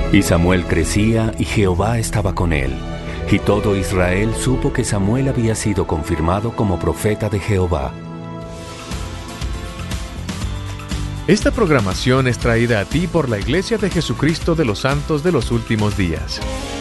Y Samuel crecía y Jehová estaba con él. Y todo Israel supo que Samuel había sido confirmado como profeta de Jehová. Esta programación es traída a ti por la Iglesia de Jesucristo de los Santos de los Últimos Días.